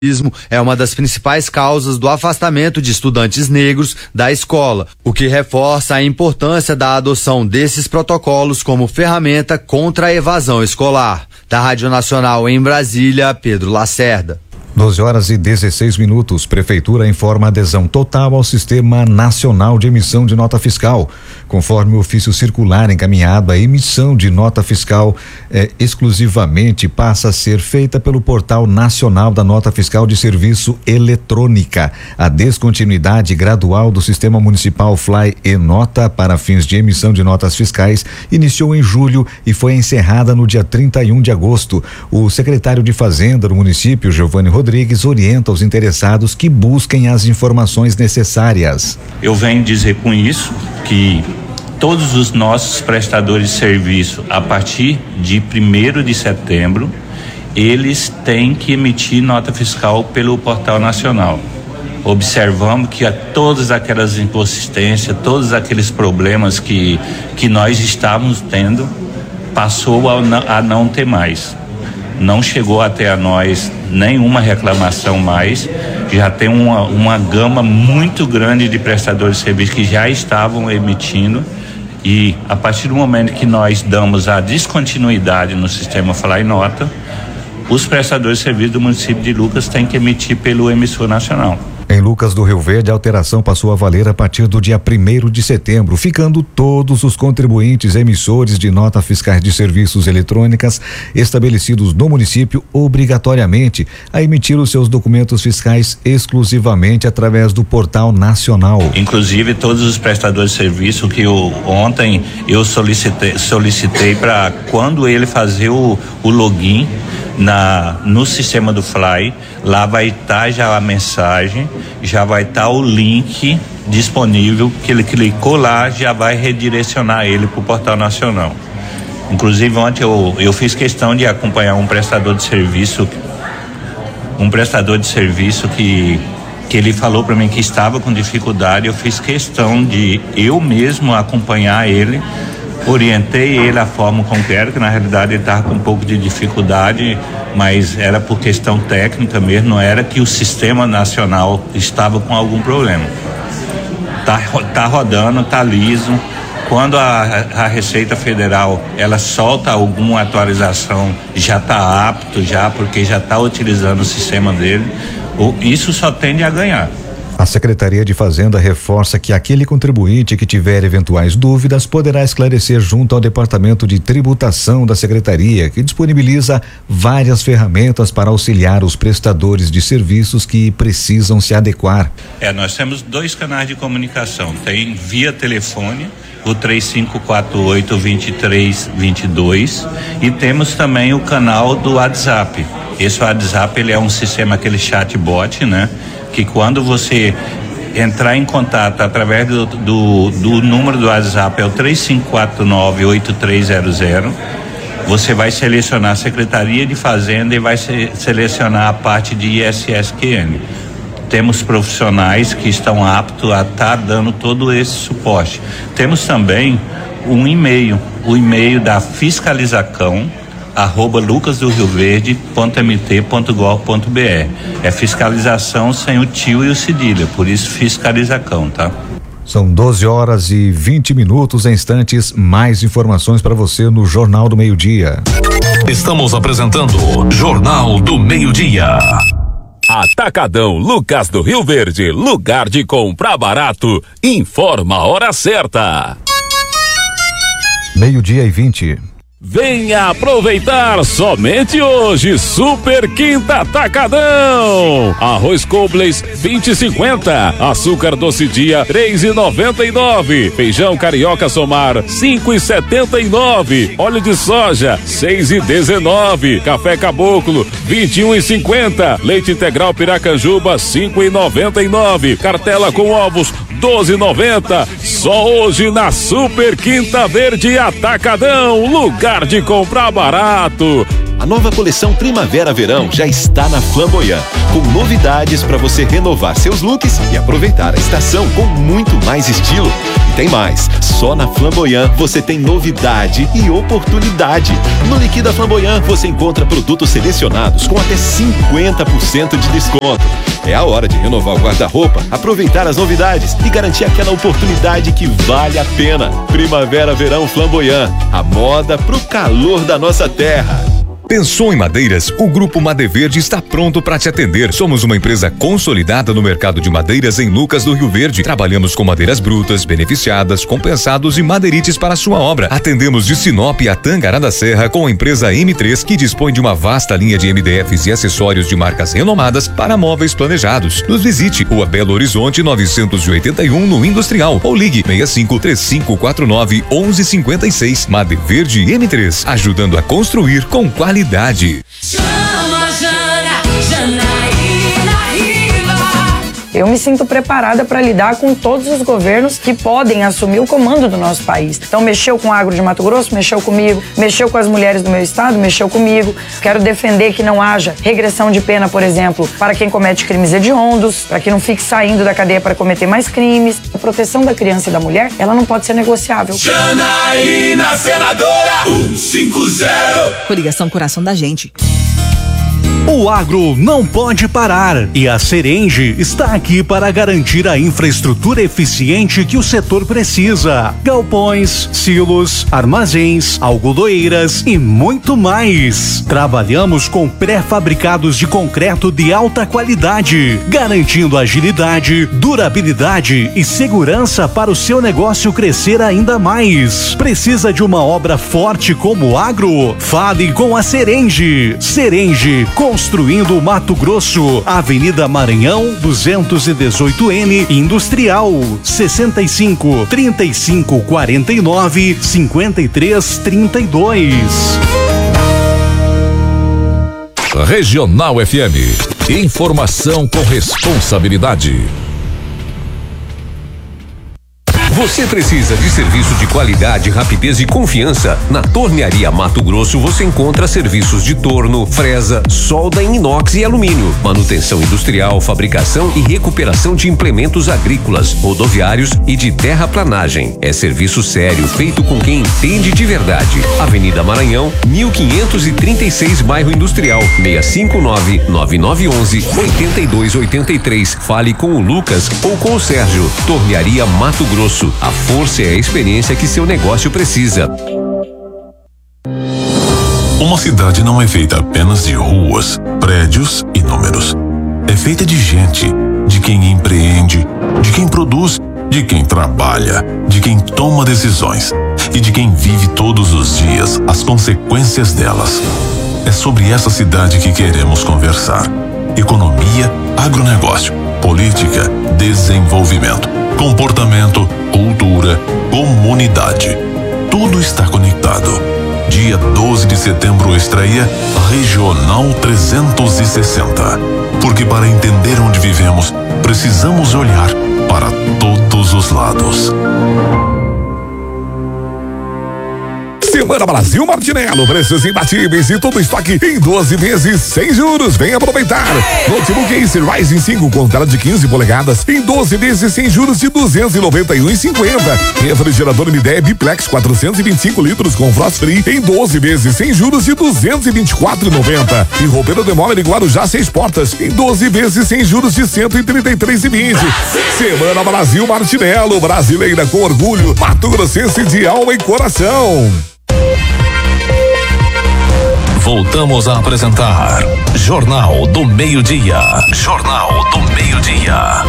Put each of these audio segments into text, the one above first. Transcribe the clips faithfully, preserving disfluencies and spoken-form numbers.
é uma das principais causas do afastamento de estudantes negros da escola, o que reforça a importância da adoção desses protocolos como ferramenta contra a evasão escolar. Da Rádio Nacional em Brasília, Pedro Lacerda. doze horas e dezesseis minutos. Prefeitura informa adesão total ao Sistema Nacional de Emissão de Nota Fiscal. Conforme o ofício circular encaminhado, a emissão de nota fiscal eh, exclusivamente passa a ser feita pelo Portal Nacional da Nota Fiscal de Serviço Eletrônica. A descontinuidade gradual do Sistema Municipal Fly e-Nota para fins de emissão de notas fiscais iniciou em julho e foi encerrada no dia trinta e um de agosto. O secretário de Fazenda do município, Giovanni Rodrigues, orienta os interessados que busquem as informações necessárias. Eu venho dizer com isso que todos os nossos prestadores de serviço, a partir de primeiro de setembro, eles têm que emitir nota fiscal pelo Portal Nacional. Observamos que a todas aquelas inconsistências, todos aqueles problemas que, que nós estávamos tendo, passou a não, a não ter mais. Não chegou até a nós nenhuma reclamação mais, já tem uma, uma gama muito grande de prestadores de serviço que já estavam emitindo, e a partir do momento que nós damos a descontinuidade no sistema Fly Nota, os prestadores de serviço do município de Lucas têm que emitir pelo emissor nacional. Em Lucas do Rio Verde, a alteração passou a valer a partir do dia primeiro de setembro, ficando todos os contribuintes emissores de nota fiscais de serviços eletrônicas estabelecidos no município obrigatoriamente a emitir os seus documentos fiscais exclusivamente através do Portal Nacional. Inclusive todos os prestadores de serviço que eu, ontem eu solicitei, solicitei para quando ele fazer o, o login Na, no sistema do Fly, lá vai estar tá já a mensagem, já vai estar tá o link disponível, que ele clicou lá, já vai redirecionar ele para o Portal Nacional. Inclusive ontem eu, eu fiz questão de acompanhar um prestador de serviço, um prestador de serviço que, que ele falou para mim que estava com dificuldade. Eu fiz questão de eu mesmo acompanhar ele, orientei ele a forma como que era, que na realidade ele estava com um pouco de dificuldade, mas era por questão técnica mesmo, não era que o sistema nacional estava com algum problema. Tá, tá rodando, tá liso. Quando a, a Receita Federal ela solta alguma atualização, já tá apto já, porque já tá utilizando o sistema dele. O, isso só tende a ganhar. A Secretaria de Fazenda reforça que aquele contribuinte que tiver eventuais dúvidas poderá esclarecer junto ao Departamento de Tributação da Secretaria, que disponibiliza várias ferramentas para auxiliar os prestadores de serviços que precisam se adequar. É, nós temos dois canais de comunicação. Tem via telefone, o três cinco quatro oito, dois três dois dois, e temos também o canal do WhatsApp. Esse WhatsApp ele é um sistema, aquele chatbot, né? Que quando você entrar em contato através do, do, do número do WhatsApp, é o três cinco quatro nove, oito três zero zero, você vai selecionar a Secretaria de Fazenda e vai se, selecionar a parte de I S S Q N. Temos profissionais que estão aptos a estar tá dando todo esse suporte. Temos também um e-mail, o e-mail da fiscalização, arroba lucasdorioverde.mt.gov.br. É fiscalização sem o tio e o cedilha, por isso fiscalização, tá? São doze horas e vinte minutos, em instantes, mais informações para você no Jornal do Meio-Dia. Estamos apresentando Jornal do Meio-Dia. Atacadão Lucas do Rio Verde, lugar de comprar barato. Informa a hora certa. Meio-dia e vinte. Venha aproveitar somente hoje, Super Quinta Atacadão. Arroz Cobles vinte e cinquenta, açúcar doce dia três e noventa e nove, feijão carioca Somar cinco e setenta e nove, óleo de soja seis e dezenove, café caboclo vinte e um e cinquenta, leite integral Piracanjuba cinco e noventa e nove, cartela com ovos doze e noventa. Só hoje na Super Quinta Verde Atacadão, lugar de comprar barato. A nova coleção Primavera-Verão já está na Flamboyant, com novidades para você renovar seus looks e aproveitar a estação com muito mais estilo. E tem mais, só na Flamboyant você tem novidade e oportunidade. No Liquida Flamboyant você encontra produtos selecionados com até cinquenta por cento de desconto. É a hora de renovar o guarda-roupa, aproveitar as novidades e garantir aquela oportunidade que vale a pena. Primavera-Verão Flamboyant, a moda pro calor da nossa terra. Pensou em madeiras? O Grupo Madeverde está pronto para te atender. Somos uma empresa consolidada no mercado de madeiras em Lucas do Rio Verde. Trabalhamos com madeiras brutas, beneficiadas, compensados e madeirites para a sua obra. Atendemos de Sinop a Tangará da Serra com a empresa M três, que dispõe de uma vasta linha de M D Fs e acessórios de marcas renomadas para móveis planejados. Nos visite, Rua Belo Horizonte novecentos e oitenta e um, no Industrial, ou ligue seis cinco três cinco quatro nove um um cinco seis. Madeverde M três, ajudando a construir com qualidade. Chama Jana, Janaína Riva. Eu me sinto preparada para lidar com todos os governos que podem assumir o comando do nosso país. Então, mexeu com o agro de Mato Grosso, mexeu comigo, mexeu com as mulheres do meu estado, mexeu comigo. Quero defender que não haja regressão de pena, por exemplo, para quem comete crimes hediondos, para que não fique saindo da cadeia para cometer mais crimes. A proteção da criança e da mulher, ela não pode ser negociável. Janaína, senadora cento e cinquenta. Coligação Coração da Gente. O agro não pode parar e a Serenge está aqui para garantir a infraestrutura eficiente que o setor precisa. Galpões, silos, armazéns, algodoeiras e muito mais. Trabalhamos com pré-fabricados de concreto de alta qualidade, garantindo agilidade, durabilidade e segurança para o seu negócio crescer ainda mais. Precisa de uma obra forte como o agro? Fale com a Serenge. Serenge, construindo Mato Grosso, Avenida Maranhão, duzentos e dezoito N, Industrial, sessenta e cinco, trinta e cinco, quarenta e nove, cinquenta e três, trinta e dois. Regional F M. Informação com responsabilidade. Você precisa de serviço de qualidade, rapidez e confiança? Na Tornearia Mato Grosso você encontra serviços de torno, fresa, solda em inox e alumínio, manutenção industrial, fabricação e recuperação de implementos agrícolas, rodoviários e de terraplanagem. É serviço sério, feito com quem entende de verdade. Avenida Maranhão, mil quinhentos e trinta e seis, Bairro Industrial, seis cinco nove, nove nove um um, oito dois oito três. Fale com o Lucas ou com o Sérgio. Tornearia Mato Grosso. A força e a experiência que seu negócio precisa. Uma cidade não é feita apenas de ruas, prédios e números. É feita de gente, de quem empreende, de quem produz, de quem trabalha, de quem toma decisões e de quem vive todos os dias as consequências delas. É sobre essa cidade que queremos conversar. Economia, agronegócio, política, desenvolvimento, comportamento, cultura, comunidade. Tudo está conectado. Dia doze de setembro estreia Regional trezentos e sessenta. Porque para entender onde vivemos, precisamos olhar para todos os lados. Semana Brasil Martinello, preços imbatíveis e todo estoque em doze vezes sem juros. Vem aproveitar. Notebook Acer Ryzen cinco com tela de quinze polegadas em doze vezes sem juros de duzentos e noventa e um reais e cinquenta centavos. Refrigerador M D E Biplex quatrocentos e vinte e cinco litros com frost free em doze vezes sem juros de duzentos e vinte e quatro reais e noventa centavos. E roupeiro Demole Guarujá seis portas em doze vezes sem juros de cento e trinta e três reais e vinte centavos. Semana Brasil Martinello, brasileira com orgulho, Mato Grossense de alma e coração. Voltamos a apresentar Jornal do Meio-Dia. Jornal do Meio-Dia.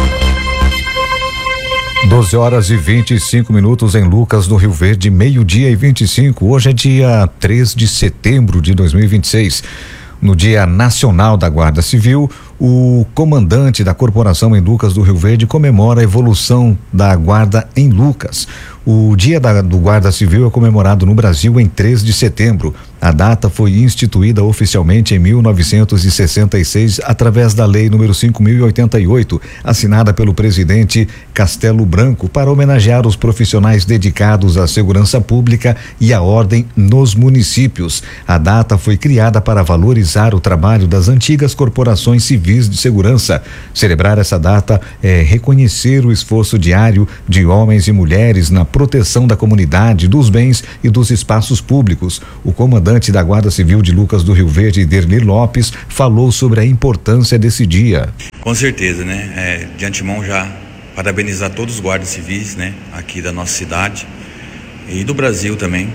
doze horas e vinte e cinco minutos em Lucas, no Rio Verde, meio-dia e vinte e cinco. Hoje é dia três de setembro de dois mil e vinte e seis. No Dia Nacional da Guarda Civil, o comandante da corporação em Lucas do Rio Verde comemora a evolução da guarda em Lucas. O Dia da, do Guarda Civil é comemorado no Brasil em três de setembro. A data foi instituída oficialmente em mil novecentos e sessenta e seis através da Lei número cinco mil e oitenta e oito, assinada pelo presidente Castelo Branco, para homenagear os profissionais dedicados à segurança pública e à ordem nos municípios. A data foi criada para valorizar o trabalho das antigas corporações civis de segurança. Celebrar essa data é reconhecer o esforço diário de homens e mulheres na proteção da comunidade, dos bens e dos espaços públicos. O comandante da Guarda Civil de Lucas do Rio Verde, Derli Lopes, falou sobre a importância desse dia. Com certeza, né? É, de antemão já parabenizar todos os guardas civis, né? Aqui da nossa cidade e do Brasil também.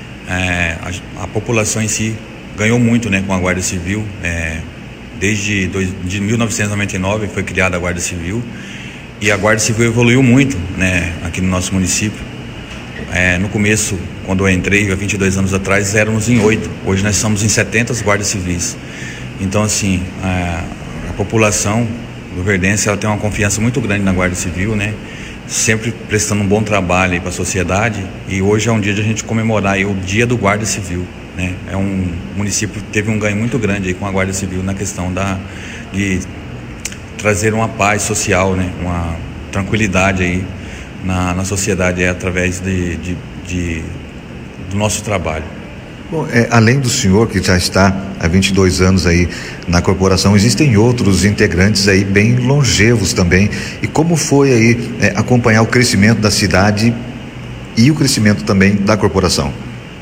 É, a, a população em si ganhou muito, né? Com a Guarda Civil. É, desde dois, de mil novecentos e noventa e nove foi criada a Guarda Civil e a Guarda Civil evoluiu muito, né? Aqui no nosso município. É, no começo, quando eu entrei, há vinte e dois anos atrás, éramos em oito. Hoje nós estamos em setenta guardas civis. Então, assim, a, a população do Verdense, ela tem uma confiança muito grande na Guarda Civil, né? Sempre prestando um bom trabalho para a sociedade. E hoje é um dia de a gente comemorar aí o Dia do Guarda Civil, né? É um município que teve um ganho muito grande aí com a Guarda Civil na questão da, de trazer uma paz social, né? Uma tranquilidade aí Na, na sociedade, é através de, de, de, do nosso trabalho. Bom, é, além do senhor que já está há vinte e dois anos aí na corporação, existem outros integrantes aí bem longevos também. E como foi aí é, acompanhar o crescimento da cidade e o crescimento também da corporação?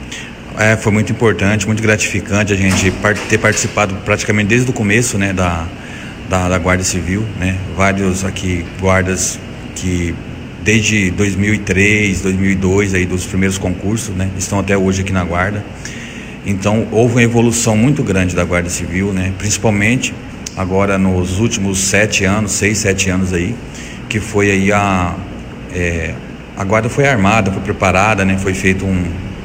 É, foi muito importante, muito gratificante a gente ter participado praticamente desde o começo, né, da, da, da Guarda Civil, né? Vários aqui guardas que desde dois mil e três, dois mil e dois, aí dos primeiros concursos, né, estão até hoje aqui na Guarda. Então houve uma evolução muito grande da Guarda Civil, né, principalmente agora nos últimos sete anos, seis, sete anos aí, que foi aí a é, a Guarda foi armada, foi preparada, né, foi feito um,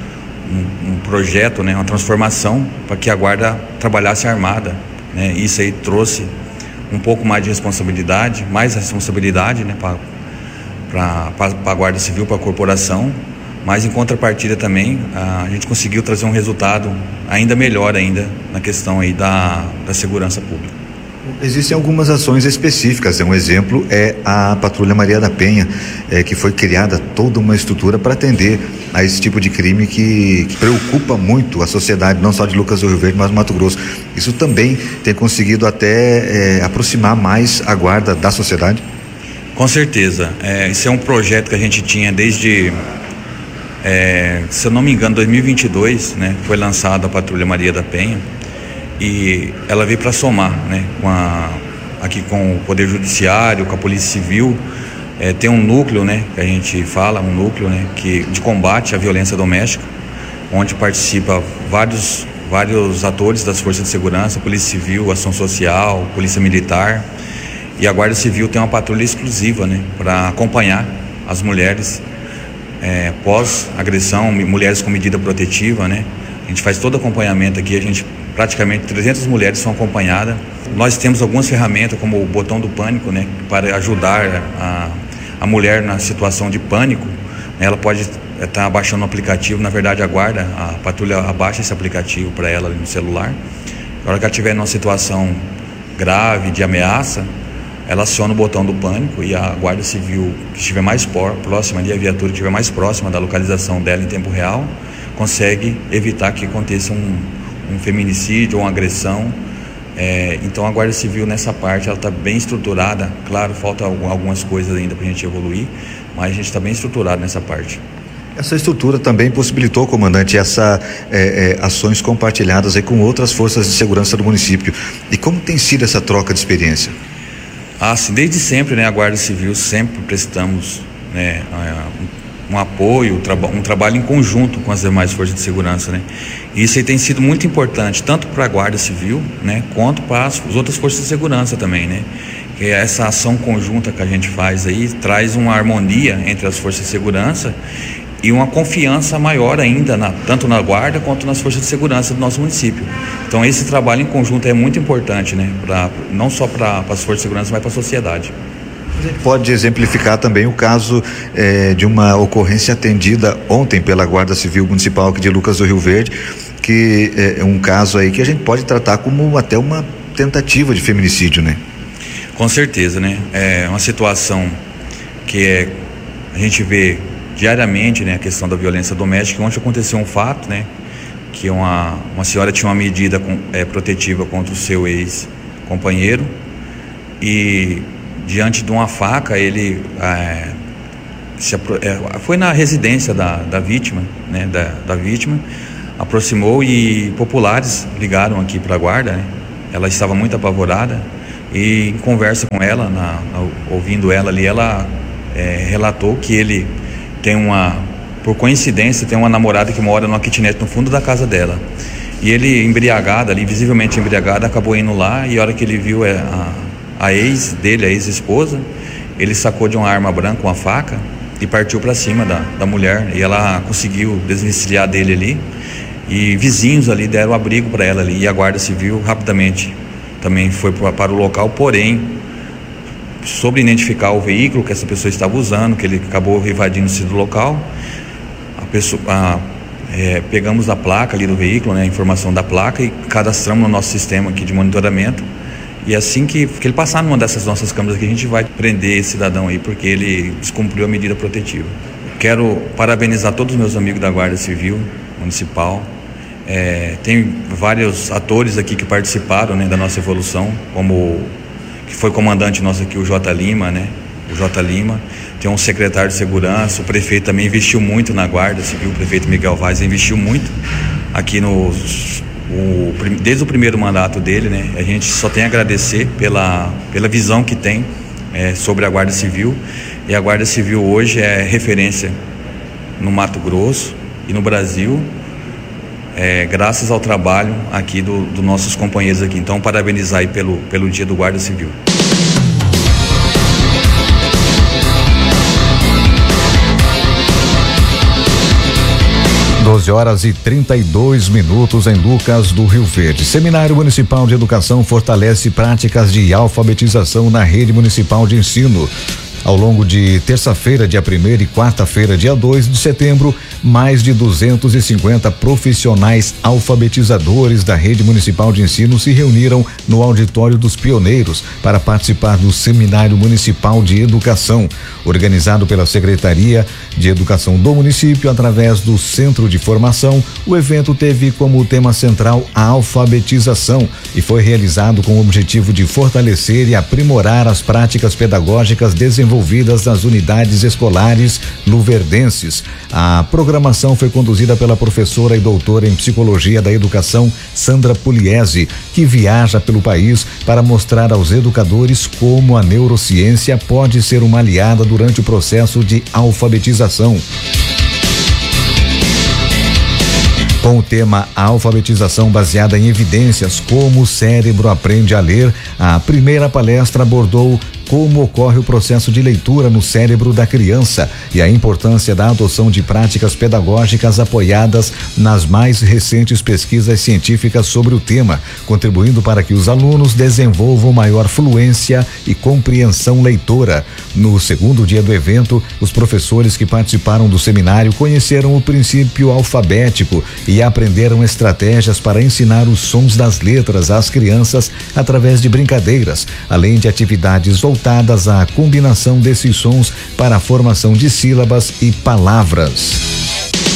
um, um projeto, né, uma transformação para que a Guarda trabalhasse armada, né. Isso aí trouxe um pouco mais de responsabilidade, mais responsabilidade, né, para para a Guarda Civil, para a corporação, mas em contrapartida também a gente conseguiu trazer um resultado ainda melhor ainda na questão aí da, da segurança pública. Existem algumas ações específicas, um exemplo é a Patrulha Maria da Penha, é, que foi criada toda uma estrutura para atender a esse tipo de crime que, que preocupa muito a sociedade, não só de Lucas do Rio Verde, mas do Mato Grosso. Isso também tem conseguido até é, aproximar mais a guarda da sociedade? Com certeza, é, esse é um projeto que a gente tinha desde, é, se eu não me engano, dois mil e vinte e dois, né, foi lançada a Patrulha Maria da Penha e ela veio para somar, né, com a, aqui com o Poder Judiciário, com a Polícia Civil, é, tem um núcleo, né, que a gente fala, um núcleo, né, que, de combate à violência doméstica, onde participa vários, vários atores das forças de segurança, Polícia Civil, Ação Social, Polícia Militar. E a Guarda Civil tem uma patrulha exclusiva, né, para acompanhar as mulheres é, pós-agressão, mulheres com medida protetiva, né. A gente faz todo acompanhamento aqui, a gente praticamente trezentas mulheres são acompanhadas. Nós temos algumas ferramentas como o botão do pânico, né, para ajudar a, a mulher na situação de pânico. Ela pode estar tá abaixando o aplicativo, na verdade a guarda, a patrulha abaixa esse aplicativo para ela no celular. Na hora que ela estiver numa situação grave, de ameaça, ela aciona o botão do pânico e a Guarda Civil que estiver mais próxima ali, a viatura que estiver mais próxima da localização dela em tempo real, consegue evitar que aconteça um, um feminicídio ou uma agressão. É, então a Guarda Civil nessa parte ela está bem estruturada. Claro, falta algumas coisas ainda para a gente evoluir, mas a gente está bem estruturado nessa parte. Essa estrutura também possibilitou, comandante, essa é, é, ações compartilhadas aí com outras forças de segurança do município. E como tem sido essa troca de experiência? Ah, sim, desde sempre, né, a Guarda Civil sempre prestamos, né, um, um apoio, um trabalho em conjunto com as demais forças de segurança, né. E isso aí tem sido muito importante, tanto para a Guarda Civil, né, quanto para as outras forças de segurança também, né. Que essa ação conjunta que a gente faz aí traz uma harmonia entre as forças de segurança e uma confiança maior ainda, na, tanto na Guarda quanto nas forças de segurança do nosso município. Então esse trabalho em conjunto é muito importante, né? Pra, não só para as forças de segurança, mas para a sociedade. A gente pode exemplificar também o caso eh, de uma ocorrência atendida ontem pela Guarda Civil Municipal aqui de Lucas do Rio Verde, que é um caso aí que a gente pode tratar como até uma tentativa de feminicídio, né? Com certeza, né? É uma situação que é, a gente vê diariamente, né, a questão da violência doméstica. Ontem aconteceu um fato, né, que uma, uma senhora tinha uma medida com, é, protetiva contra o seu ex-companheiro e diante de uma faca ele é, se, é, foi na residência da, da vítima, né, da, da vítima, aproximou e populares ligaram aqui para a guarda, né? Ela estava muito apavorada e em conversa com ela, na, na, ouvindo ela ali, ela é, relatou que ele tem uma, por coincidência, tem uma namorada que mora numa kitnet no fundo da casa dela. E ele, embriagado ali, visivelmente embriagado, acabou indo lá e a hora que ele viu a, a ex dele, a ex-esposa, ele sacou de uma arma branca, uma faca, e partiu para cima da, da mulher. E ela conseguiu desvencilhar dele ali. E vizinhos ali deram abrigo para ela ali. E a Guarda Civil rapidamente também foi para o local, porém, sobre identificar o veículo que essa pessoa estava usando, que ele acabou evadindo-se do local, a pessoa, a, é, pegamos a placa ali do veículo, né, a informação da placa, e cadastramos no nosso sistema aqui de monitoramento. E assim que, que ele passar numa dessas nossas câmeras aqui, a gente vai prender esse cidadão aí, porque ele descumpriu a medida protetiva. Quero parabenizar todos os meus amigos da Guarda Civil Municipal. É, tem vários atores aqui que participaram, né, da nossa evolução, como que foi comandante nosso aqui, o J. Lima, né? O J. Lima. Tem um secretário de segurança, o prefeito também investiu muito na Guarda Civil, o prefeito Miguel Vaz investiu muito aqui nos, o, desde o primeiro mandato dele, né? A gente só tem a agradecer pela, pela visão que tem é, sobre a Guarda Civil. E a Guarda Civil hoje é referência no Mato Grosso e no Brasil, É, graças ao trabalho aqui dos do nossos companheiros aqui. Então, parabenizar aí pelo, pelo dia do Guarda Civil. doze horas e trinta e dois minutos em Lucas do Rio Verde. Seminário Municipal de Educação fortalece práticas de alfabetização na rede municipal de ensino. Ao longo de terça-feira, dia primeiro e quarta-feira, dia dois de setembro, mais de duzentos e cinquenta profissionais alfabetizadores da rede municipal de ensino se reuniram no auditório dos Pioneiros para participar do Seminário Municipal de Educação, organizado pela Secretaria de Educação do município através do Centro de Formação. O evento teve como tema central a alfabetização e foi realizado com o objetivo de fortalecer e aprimorar as práticas pedagógicas desenvolvidas envolvidas nas unidades escolares luverdenses. A programação foi conduzida pela professora e doutora em Psicologia da Educação, Sandra Pugliese, que viaja pelo país para mostrar aos educadores como a neurociência pode ser uma aliada durante o processo de alfabetização. Com o tema Alfabetização baseada em evidências, como o cérebro aprende a ler, a primeira palestra abordou como ocorre o processo de leitura no cérebro da criança e a importância da adoção de práticas pedagógicas apoiadas nas mais recentes pesquisas científicas sobre o tema, contribuindo para que os alunos desenvolvam maior fluência e compreensão leitora. No segundo dia do evento, os professores que participaram do seminário conheceram o princípio alfabético e aprenderam estratégias para ensinar os sons das letras às crianças através de brincadeiras, além de atividades voltadas à combinação desses sons para a formação de sílabas e palavras.